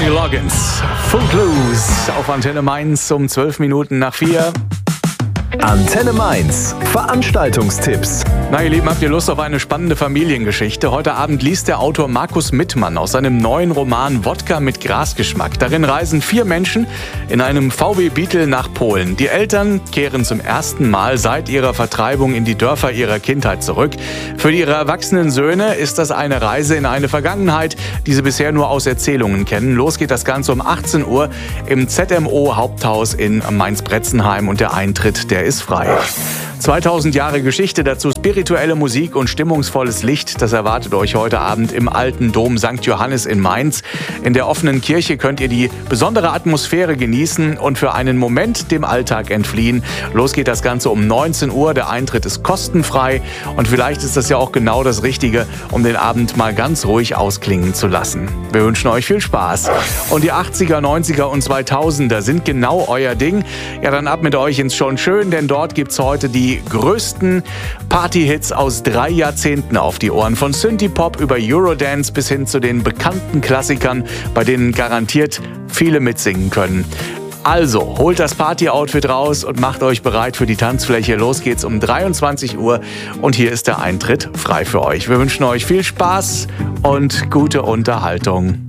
Kenny Loggins, Footloose auf Antenne Mainz um 12 Minuten nach 4. Antenne Mainz, Veranstaltungstipps. Na ihr Lieben, habt ihr Lust auf eine spannende Familiengeschichte? Heute Abend liest der Autor Markus Mittmann aus seinem neuen Roman Wodka mit Grasgeschmack. Darin reisen 4 Menschen in einem VW Beetle nach Polen. Die Eltern kehren zum ersten Mal seit ihrer Vertreibung in die Dörfer ihrer Kindheit zurück. Für ihre erwachsenen Söhne ist das eine Reise in eine Vergangenheit, die sie bisher nur aus Erzählungen kennen. Los geht das Ganze um 18 Uhr im ZMO Haupthaus in Mainz-Bretzenheim und der Eintritt, der ist frei. 2000 Jahre Geschichte, dazu spirituelle Musik und stimmungsvolles Licht. Das erwartet euch heute Abend im Alten Dom St. Johannes in Mainz. In der offenen Kirche könnt ihr die besondere Atmosphäre genießen und für einen Moment dem Alltag entfliehen. Los geht das Ganze um 19 Uhr. Der Eintritt ist kostenfrei und vielleicht ist das ja auch genau das Richtige, um den Abend mal ganz ruhig ausklingen zu lassen. Wir wünschen euch viel Spaß. Und die 80er, 90er und 2000er sind genau euer Ding. Ja, dann ab mit euch ins Schon Schön, denn dort gibt's heute die größten Party-Hits aus 3 Jahrzehnten auf die Ohren. Von Synthie-Pop über Eurodance bis hin zu den bekannten Klassikern, bei denen garantiert viele mitsingen können. Also, holt das Party-Outfit raus und macht euch bereit für die Tanzfläche. Los geht's um 23 Uhr und hier ist der Eintritt frei für euch. Wir wünschen euch viel Spaß und gute Unterhaltung.